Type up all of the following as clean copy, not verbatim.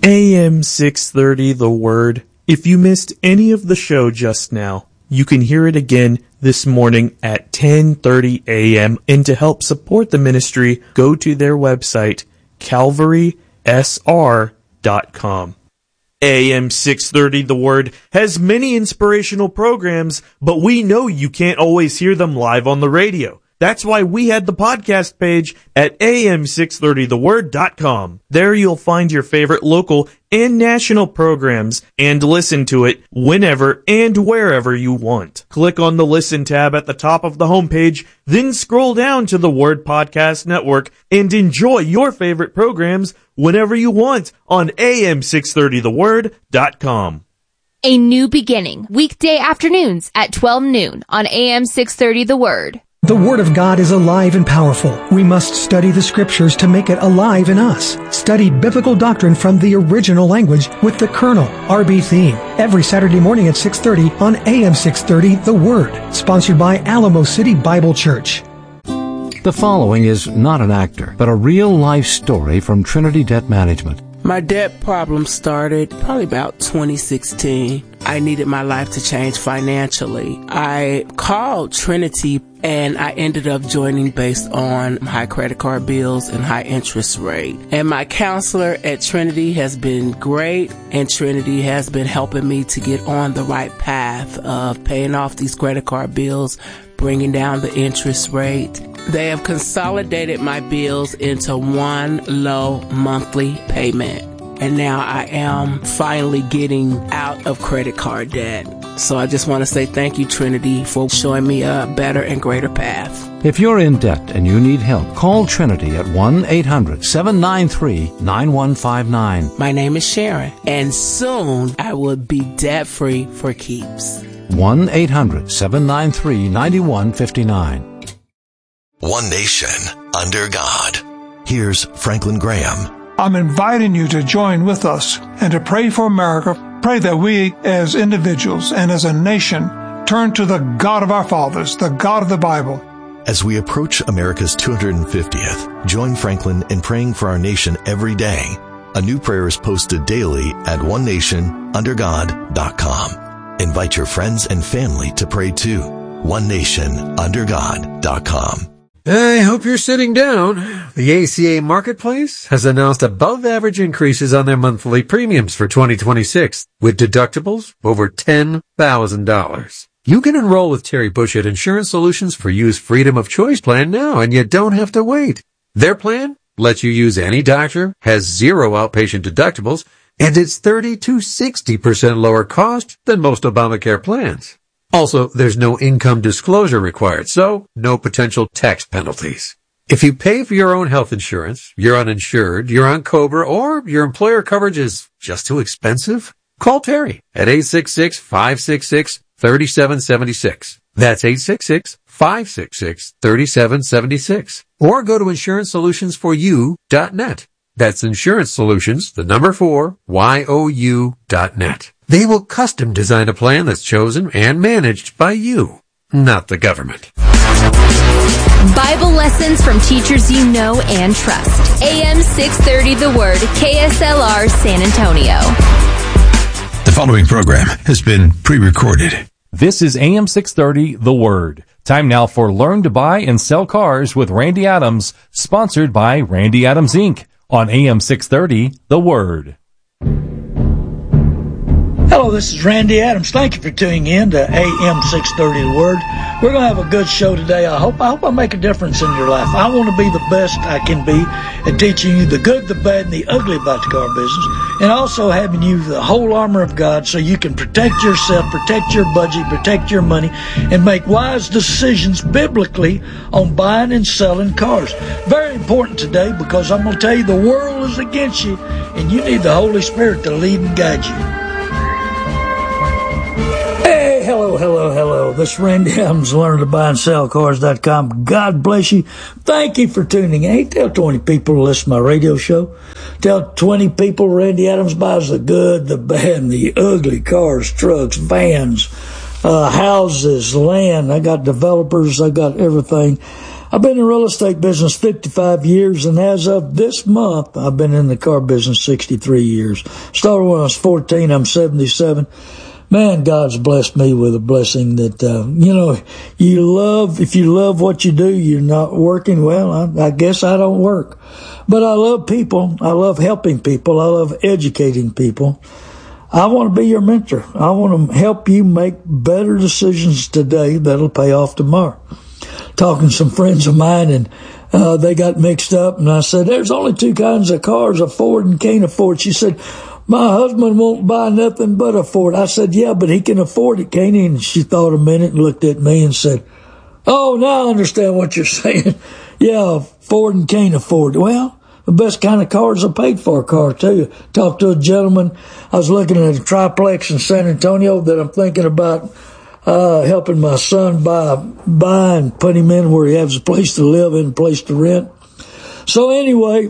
AM 630 The Word. If you missed any of the show just now, you can hear it again this morning at 10:30 a.m. And to help support the ministry, go to their website, calvarysr.com. AM 630 The Word has many inspirational programs, but we know you can't always hear them live on the radio. That's why we had the podcast page at am630theword.com. There you'll find your favorite local and national programs and listen to it whenever and wherever you want. Click on the Listen tab at the top of the homepage, then scroll down to the Word Podcast Network and enjoy your favorite programs whenever you want on am630theword.com. A New Beginning, weekday afternoons at 12 noon on AM 630 The Word. The Word of God is alive and powerful. We must study the Scriptures to make it alive in us. Study biblical doctrine from the original language with the Colonel, R.B. Theme, every Saturday morning at 6:30 on AM 630 The Word. Sponsored by Alamo City Bible Church. The following is not an actor, but a real-life story from Trinity Debt Management. My debt problem started probably about 2016. I needed my life to change financially. I called Trinity and I ended up joining based on high credit card bills and high interest rate. And my counselor at Trinity has been great, and Trinity has been helping me to get on the right path of paying off these credit card bills, bringing down the interest rate. They have consolidated my bills into one low monthly payment. And now I am finally getting out of credit card debt. So I just want to say thank you, Trinity, for showing me a better and greater path. If you're in debt and you need help, call Trinity at 1-800-793-9159. My name is Sharon, and soon I will be debt-free for keeps. 1-800-793-9159. One nation, under God. Here's Franklin Graham. I'm inviting you to join with us and to pray for America. Pray that we, as individuals and as a nation, turn to the God of our fathers, the God of the Bible. As we approach America's 250th, join Franklin in praying for our nation every day. A new prayer is posted daily at onenationundergod.com. Invite your friends and family to pray too. onenationundergod.com. I hope you're sitting down. The ACA Marketplace has announced above-average increases on their monthly premiums for 2026, with deductibles over $10,000. You can enroll with Terry Bush at Insurance Solutions for You's Freedom of Choice plan now, and you don't have to wait. Their plan lets you use any doctor, has zero outpatient deductibles, and it's 30 to 60% lower cost than most Obamacare plans. Also, there's no income disclosure required, so no potential tax penalties. If you pay for your own health insurance, you're uninsured, you're on COBRA, or your employer coverage is just too expensive, call Terry at 866-566-3776. That's 866-566-3776. Or go to insurancesolutions4you.net. That's Insurance Solutions, the number 4, YOU.net. They will custom design a plan that's chosen and managed by you, not the government. Bible lessons from teachers you know and trust. AM 630 The Word, KSLR San Antonio. The following program has been pre-recorded. This is AM 630 The Word. Time now for Learn to Buy and Sell Cars with Randy Adams, sponsored by Randy Adams Inc. on AM 630 The Word. Hello, this is Randy Adams. Thank you for tuning in to AM 630 The Word. We're going to have a good show today. I hope I make a difference in your life. I want to be the best I can be at teaching you the good, the bad, and the ugly about the car business, and also having you the whole armor of God so you can protect yourself, protect your budget, protect your money, and make wise decisions biblically on buying and selling cars. Very important today, because I'm going to tell you the world is against you, and you need the Holy Spirit to lead and guide you. Hey, hello. This is Randy Adams, LearnToBuyAndSellCars.com. God bless you. Thank you for tuning in. Hey, tell 20 people to listen to my radio show. Tell 20 people Randy Adams buys the good, the bad, and the ugly cars, trucks, vans, houses, land. I got developers. I got everything. I've been in the real estate business 55 years, and as of this month, I've been in the car business 63 years. Started when I was 14. I'm 77. Man, God's blessed me with a blessing that, if you love what you do, you're not working. Well, I guess I don't work. But I love people. I love helping people. I love educating people. I want to be your mentor. I want to help you make better decisions today that'll pay off tomorrow. Talking to some friends of mine, and they got mixed up, and I said, there's only two kinds of cars, a Ford and can't afford. She said, my husband won't buy nothing but a Ford. I said, yeah, but he can afford it, can't he? And she thought a minute and looked at me and said, oh, now I understand what you're saying. Yeah, Ford and can't afford it. Well, the best kind of car is a paid-for car, too. Talked to a gentleman. I was looking at a triplex in San Antonio that I'm thinking about helping my son buy and put him in where he has a place to live and a place to rent. So anyway,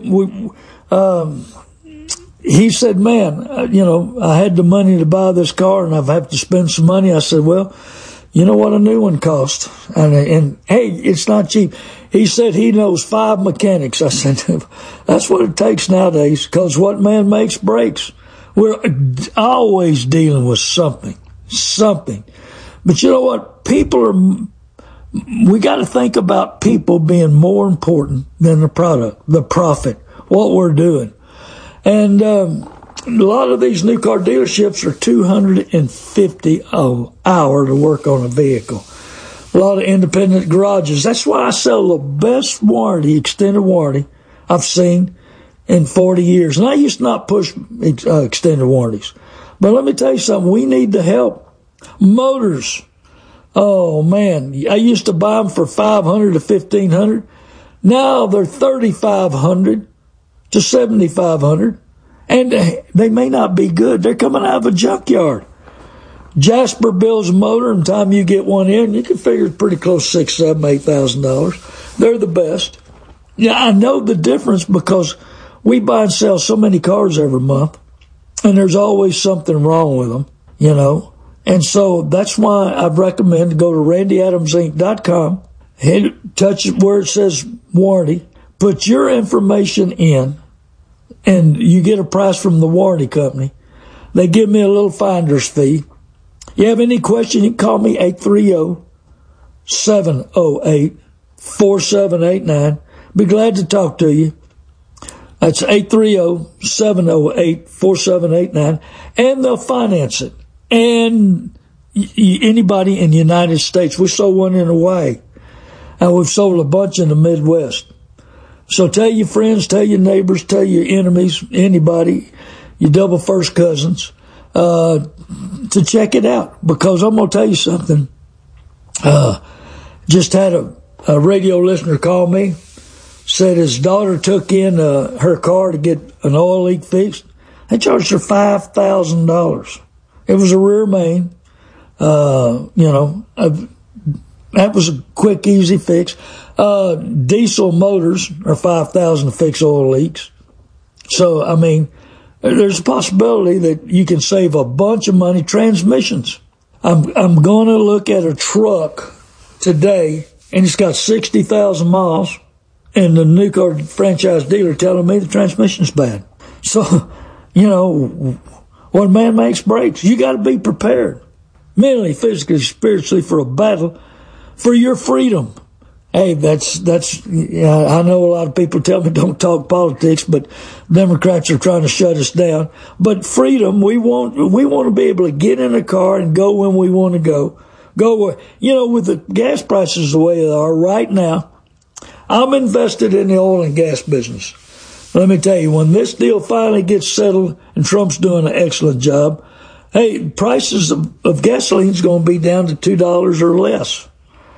he said, man, I had the money to buy this car and I've had to spend some money. I said, well, you know what a new one costs? And hey, it's not cheap. He said he knows 5 mechanics. I said, that's what it takes nowadays, because what man makes breaks. We're always dealing with something. But you know what? We got to think about people being more important than the product, the profit, what we're doing. And a lot of these new car dealerships are $250 an hour to work on a vehicle. A lot of independent garages. That's why I sell the best warranty, extended warranty, I've seen in 40 years. And I used to not push extended warranties. But let me tell you something. We need the help. Motors. Oh, man. I used to buy them for $500 to $1,500. Now they're $3,500 to $7,500. And they may not be good. They're coming out of a junkyard. Jasper builds a motor, and the time you get one in, you can figure it's pretty close to $6,000, $7,000, $8,000. They're the best. Yeah, I know the difference because we buy and sell so many cars every month, and there's always something wrong with them, And so that's why I recommend to go to randyadamsinc.com, touch where it says warranty, put your information in, and you get a price from the warranty company. They give me a little finder's fee. You have any question, you can call me 830-708-4789. Be glad to talk to you. That's 830-708-4789. And they'll finance it. And anybody in the United States. We sold one in Hawaii. And we've sold a bunch in the Midwest. So tell your friends, tell your neighbors, tell your enemies, anybody, your double first cousins, to check it out. Because I'm going to tell you something. Just had a radio listener call me, said his daughter took in her car to get an oil leak fixed. They charged her $5,000. It was a rear main. That was a quick, easy fix. Diesel motors are $5,000 to fix oil leaks. So, there's a possibility that you can save a bunch of money. Transmissions. I'm going to look at a truck today, and it's got 60,000 miles, and the new car franchise dealer telling me the transmission's bad. So, what man makes breaks. You got to be prepared, mentally, physically, spiritually, for a battle for your freedom. Hey, that's. I know a lot of people tell me don't talk politics, but Democrats are trying to shut us down. But freedom, we want to be able to get in a car and go when we want to go. Go where, with the gas prices the way they are right now. I'm invested in the oil and gas business. Let me tell you, when this deal finally gets settled, and Trump's doing an excellent job, hey, prices of gasoline's going to be down to $2 or less.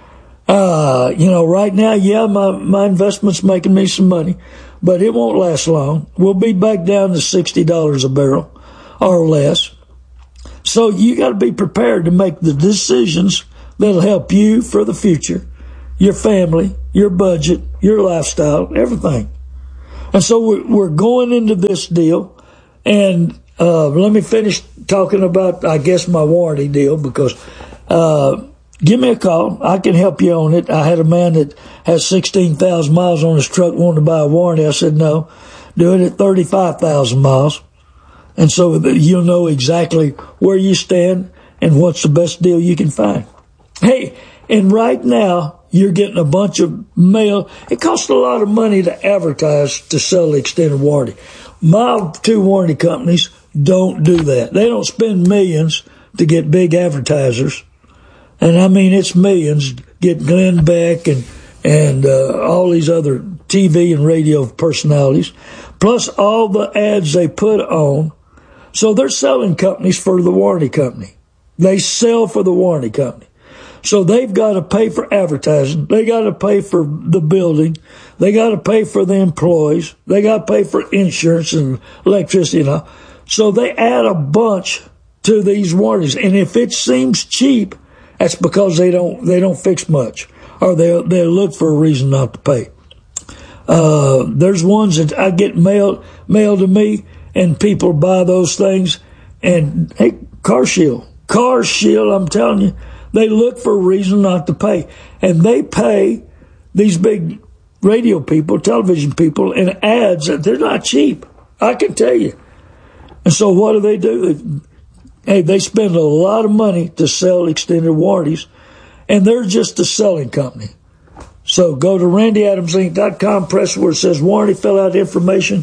Right now, yeah, my investment's making me some money, but it won't last long. We'll be back down to $60 a barrel or less. So you got to be prepared to make the decisions that'll help you for the future, your family, your budget, your lifestyle, everything. And so we're going into this deal, and let me finish talking about, I guess, my warranty deal, because give me a call. I can help you on it. I had a man that has 16,000 miles on his truck wanting to buy a warranty. I said, no, do it at 35,000 miles. And so you'll know exactly where you stand and what's the best deal you can find. Hey, and right now, you're getting a bunch of mail. It costs a lot of money to advertise to sell the extended warranty. My two warranty companies don't do that. They don't spend millions to get big advertisers. And I mean, it's millions. Get Glenn Beck and all these other TV and radio personalities, plus all the ads they put on. So they're selling companies for the warranty company. They sell for the warranty company. So they've got to pay for advertising. They got to pay for the building. They got to pay for the employees. They got to pay for insurance and electricity and all. So they add a bunch to these warranties. And if it seems cheap, that's because they don't fix much, or they look for a reason not to pay. There's ones that I get mailed to me, and people buy those things. And hey, CarShield, I'm telling you, they look for a reason not to pay, and they pay these big radio people, television people, in ads that they're not cheap. I can tell you. And so what do? They spend a lot of money to sell extended warranties, and they're just a selling company. So go to randyadamsinc.com, press where it says warranty, fill out information.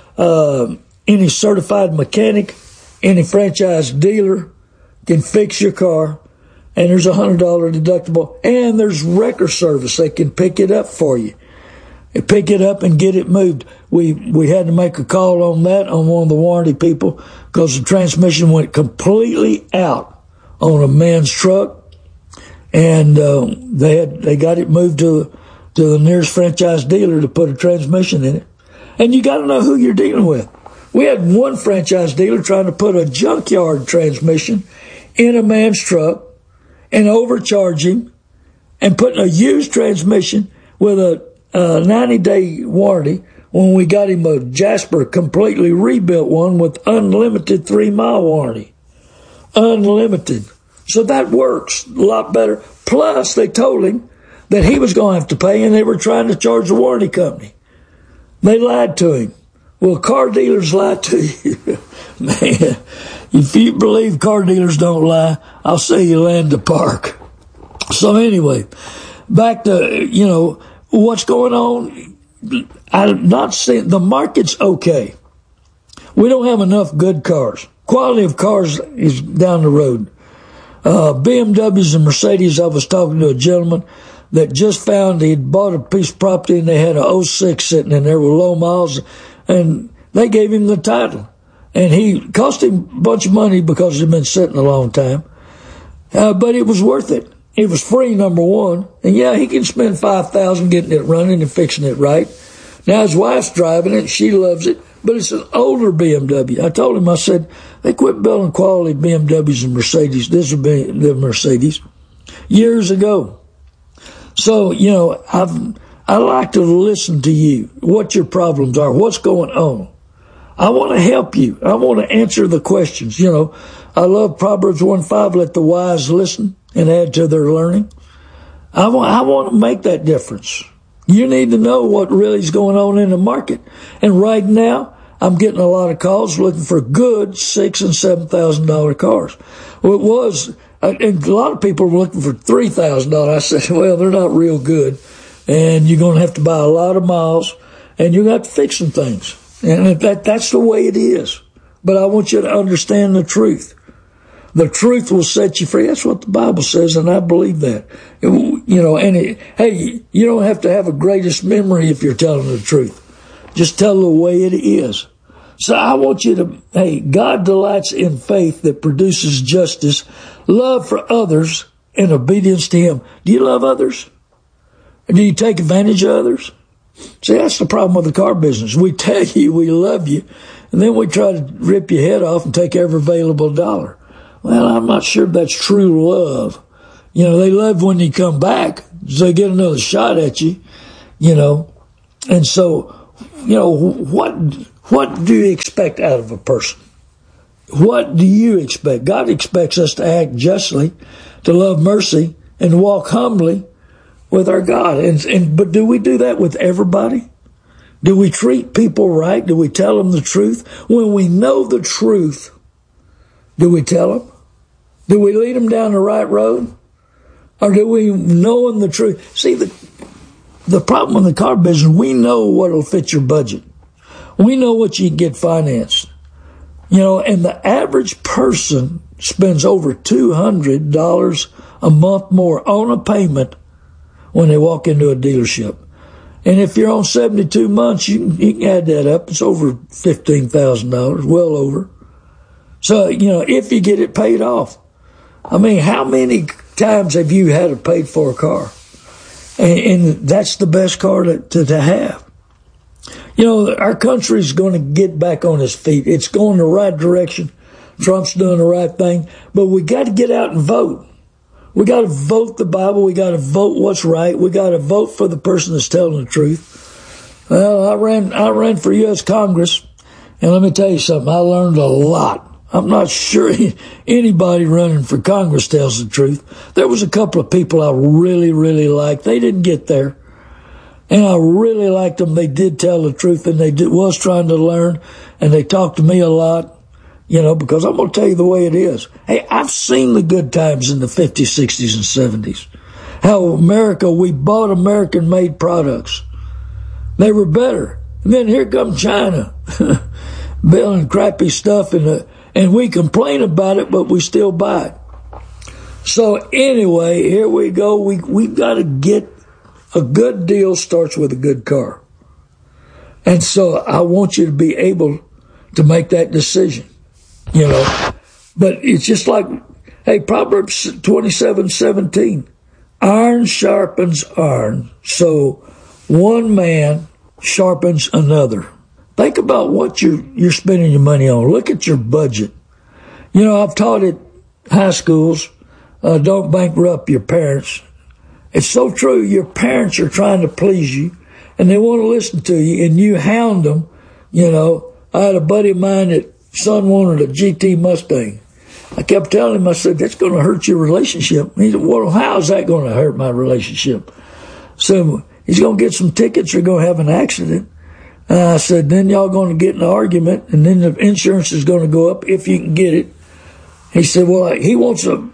Any certified mechanic, any franchise dealer can fix your car, and there's a $100 deductible, and there's wrecker service. They can pick it up for you. Pick it up and get it moved. We had to make a call on that on one of the warranty people because the transmission went completely out on a man's truck, and they got it moved to the nearest franchise dealer to put a transmission in it. And you got to know who you're dealing with. We had one franchise dealer trying to put a junkyard transmission in a man's truck and overcharge him, and putting a used transmission with a 90-day warranty when we got him a Jasper completely rebuilt one with unlimited 3-mile warranty. Unlimited. So that works a lot better. Plus, they told him that he was going to have to pay, and they were trying to charge the warranty company. They lied to him. Well, car dealers lie to you. Man, if you believe car dealers don't lie, I'll say you land the park. So anyway, back to, what's going on. I'm not saying the market's okay. We don't have enough good cars. Quality of cars is down the road. BMWs and Mercedes, I was talking to a gentleman that just found he'd bought a piece of property and they had a 06 sitting in there with low miles, and they gave him the title. And he cost him a bunch of money because it had been sitting a long time. But it was worth it. It was free, number one. And yeah, he can spend $5,000 getting it running and fixing it right. Now his wife's driving it. She loves it. But it's an older BMW. I told him, I said, they quit building quality BMWs and Mercedes. This would be the Mercedes years ago. So, I like to listen to you, what your problems are, what's going on. I want to help you. I want to answer the questions. I love Proverbs 1:5, let the wise listen and add to their learning. I want to make that difference. You need to know what really is going on in the market. And right now, I'm getting a lot of calls looking for good $6,000 and $7,000 cars. Well, it was, and a lot of people were looking for $3,000. I said, well, they're not real good. And you're going to have to buy a lot of miles, and you're going to have to fix some things. And that's the way it is. But I want you to understand the truth. The truth will set you free. That's what the Bible says, and I believe that. Hey, you don't have to have a greatest memory if you're telling the truth. Just tell the way it is. So I want you to, God delights in faith that produces justice, love for others, and obedience to Him. Do you love others? Do you take advantage of others? See, that's the problem with the car business. We tell you we love you, and then we try to rip your head off and take every available dollar. Well, I'm not sure that's true love. They love when you come back, so they get another shot at you, And so, what do you expect out of a person? What do you expect? God expects us to act justly, to love mercy, and walk humbly with our God. But do we do that with everybody? Do we treat people right? Do we tell them the truth? When we know the truth, do we tell them? Do we lead them down the right road? Or do we, knowing the truth? See, the problem in the car business, we know what will fit your budget. We know what you can get financed. You know, and the average person spends over $200 a month more on a payment when they walk into a dealership. And if you're on 72 months, you can add that up. It's over $15,000, well over. So, you know, if you get it paid off. I mean, how many times have you had a paid for car? And that's the best car to have. You know, our country's going to get back on its feet. It's going the right direction. Trump's doing the right thing. But we got to get out and vote. We got to vote the Bible. We got to vote what's right. We got to vote for the person that's telling the truth. Well, I ran for U.S. Congress, and let me tell you something. I learned a lot. I'm not sure anybody running for Congress tells the truth. There was a couple of people I really, really liked. They didn't get there. And I really liked them. They did tell the truth, and was trying to learn, and they talked to me a lot, you know, because I'm going to tell you the way it is. Hey, I've seen the good times in the 50s, 60s, and 70s. How America, we bought American-made products. They were better. And then here comes China, building crappy stuff, and we complain about it, but we still buy it. So anyway, here we go. We've got to get a good deal starts with a good car. And so I want you to be able to make that decision, you know. But it's just like, hey, Proverbs 27:17, iron sharpens iron, so one man sharpens another. Think about what you're spending your money on. Look at your budget. You know, I've taught at high schools, don't bankrupt your parents. It's so true. Your parents are trying to please you, and they want to listen to you, and you hound them. You know, I had a buddy of mine that son wanted a GT Mustang. I kept telling him, I said, that's going to hurt your relationship. He said, well, how is that going to hurt my relationship? So he's going to get some tickets or going to have an accident. And I said, then y'all going to get in an argument, and then the insurance is going to go up if you can get it. He said, well, he wants a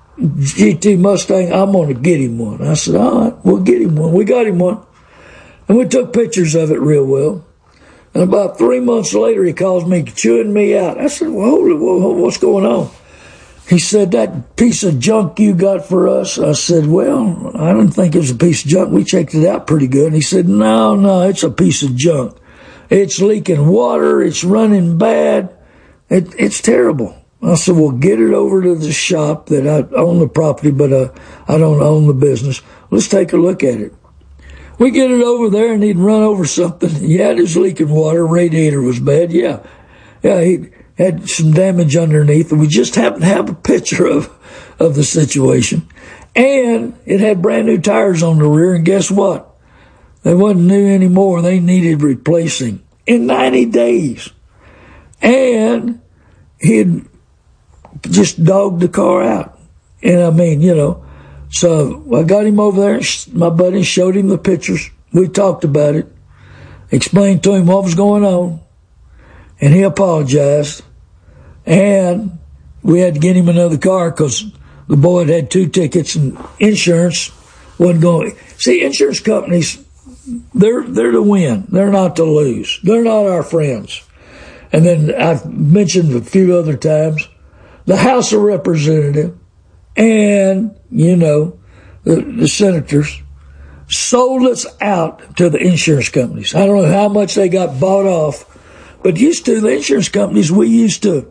GT Mustang, I'm going to get him one. I said, all right, we'll get him one. We got him one. And we took pictures of it real well. And about 3 months later, he calls me, chewing me out. I said, well, hold it, what's going on? He said, that piece of junk you got for us? I said, well, I didn't think it was a piece of junk. We checked it out pretty good. And he said, no, it's a piece of junk. It's leaking water. It's running bad. It's terrible. I said, well, get it over to the shop that I own the property, but I don't own the business. Let's take a look at it. We get it over there, and he'd run over something. Yeah, it was leaking water. Radiator was bad. Yeah, he had some damage underneath, and we just happened to have a picture of the situation. And it had brand new tires on the rear, and guess what? They wasn't new anymore. They needed replacing in 90 days. And he'd just dogged the car out. And I mean, you know, so I got him over there. My buddy showed him the pictures. We talked about it, explained to him what was going on, and he apologized. And we had to get him another car because the boy had 2 tickets and insurance wasn't going. See, insurance companies, they're to win. They're not to lose. They're not our friends. And then I've mentioned a few other times, the House of Representatives and, you know, the senators sold us out to the insurance companies. I don't know how much they got bought off, but used to, the insurance companies, we used to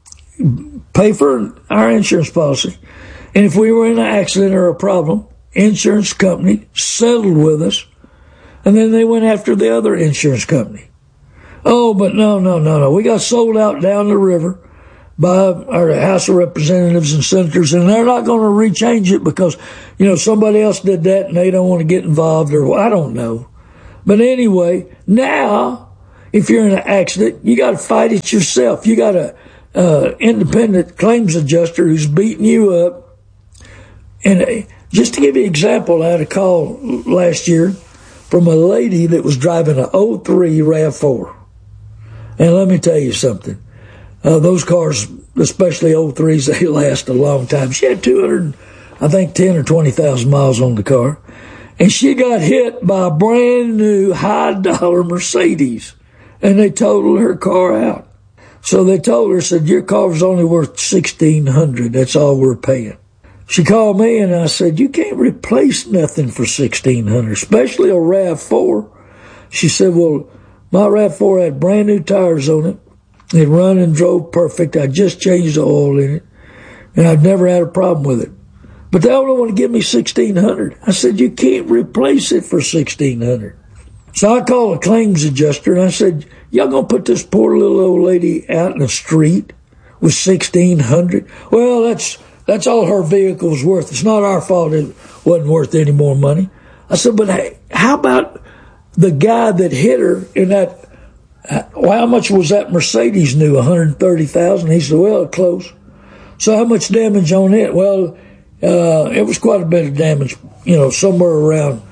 pay for our insurance policy. And if we were in an accident or a problem, insurance company settled with us, and then they went after the other insurance company. Oh, but no. We got sold out down the river by our House of Representatives and Senators, and they're not going to rechange it because, you know, somebody else did that and they don't want to get involved, or I don't know. But anyway, now, if you're in an accident, you got to fight it yourself. You got a independent claims adjuster who's beating you up. And Just to give you an example, I had a call last year from a lady that was driving a 03 RAV4. And let me tell you something. Those cars, especially 03s, they last a long time. She had 10 or 20,000 miles on the car. And she got hit by a brand new high-dollar Mercedes. And they totaled her car out. So they told her, said, your car's only worth $1,600. That's all we're paying. She called me and I said, you can't replace nothing for $1,600, especially a RAV4. She said, well, my RAV4 had brand new tires on it. It run and drove perfect. I just changed the oil in it. And I've never had a problem with it. But they only want to give me $1,600. I said, you can't replace it for $1,600. So I called a claims adjuster and I said, y'all gonna put this poor little old lady out in the street with $1,600? Well, that's all her vehicle was worth. It's not our fault it wasn't worth any more money. I said, but hey, how about the guy that hit her in that, well, how much was that Mercedes new? $130,000? He said, well, close. So how much damage on it? Well, it was quite a bit of damage, somewhere around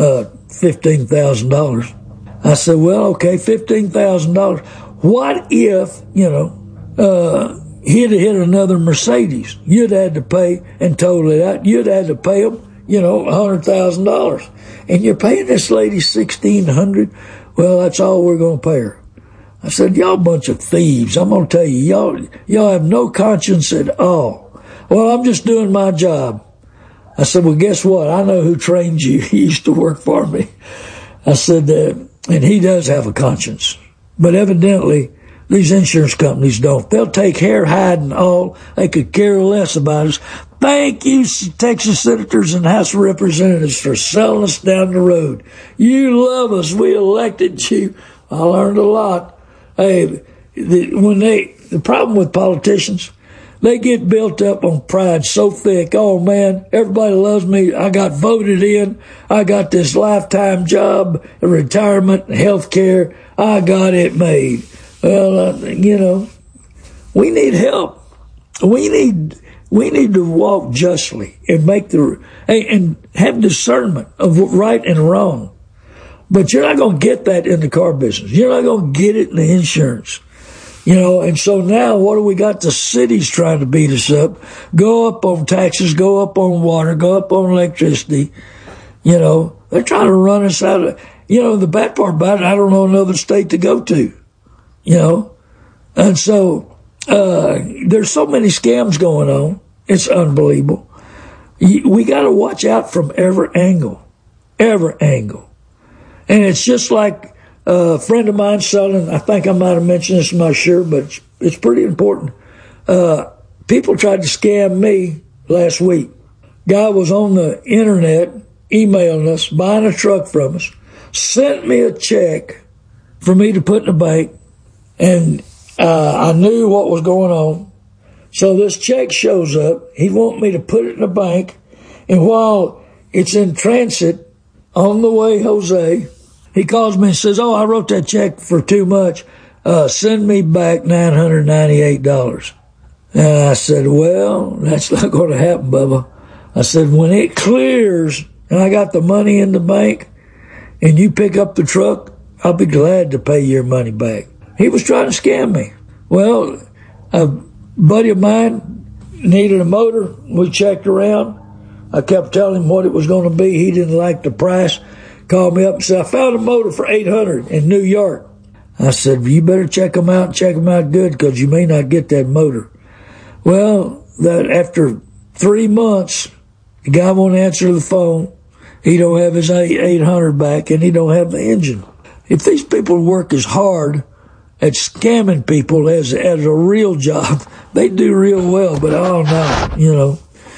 $15,000. I said, well, okay, $15,000. What if, he'd have hit another Mercedes? You'd had to pay and total it out. You'd had to pay him, $100,000. And you're paying this lady $1,600. Well, that's all we're going to pay her. I said, y'all a bunch of thieves. I'm going to tell you, y'all have no conscience at all. Well, I'm just doing my job. I said, well, guess what? I know who trained you. He used to work for me. I said, and he does have a conscience. But evidently, these insurance companies don't. They'll take hair, hide, and all. They could care less about us. Thank you, Texas senators and House of Representatives, for selling us down the road. You love us. We elected you. I learned a lot. Hey, the problem with politicians, they get built up on pride so thick. Oh, man, everybody loves me. I got voted in. I got this lifetime job, retirement, health care. I got it made. Well, we need help. We need to walk justly and and have discernment of right and wrong. But you're not going to get that in the car business. You're not going to get it in the insurance. And so now what do we got? The cities trying to beat us up, go up on taxes, go up on water, go up on electricity. They're trying to run us out of, the bad part about it, I don't know another state to go to, and so, there's so many scams going on. It's unbelievable. We got to watch out from every angle. And it's just like, a friend of mine selling, I think I might have mentioned this, I'm not sure, but it's pretty important. People tried to scam me last week. Guy was on the internet emailing us, buying a truck from us, sent me a check for me to put in the bank, and I knew what was going on. So this check shows up. He wants me to put it in the bank, and while it's in transit on the way, Jose, he calls me and says, oh, I wrote that check for too much. Send me back $998. And I said, well, that's not going to happen, Bubba. I said, when it clears and I got the money in the bank and you pick up the truck, I'll be glad to pay your money back. He was trying to scam me. Well, a buddy of mine needed a motor. We checked around. I kept telling him what it was going to be. He didn't like the price. Called me up and said, I found a motor for $800 in New York. I said, well, you better check them out good, because you may not get that motor. Well, after 3 months, the guy won't answer the phone. He don't have his $800 back, and he don't have the engine. If these people work as hard at scamming people as a real job, they do real well, but I don't know,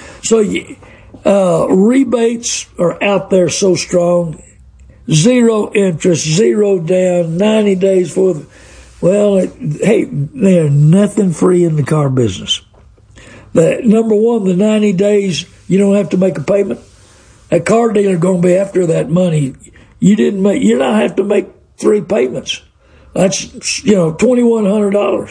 So rebates are out there so strong. 0 interest, 0 down, 90 days for hey, there's nothing free in the car business. Number one, the 90 days, you don't have to make a payment. A car dealer going to be after that money. You don't have to make 3 payments. That's, $2,100.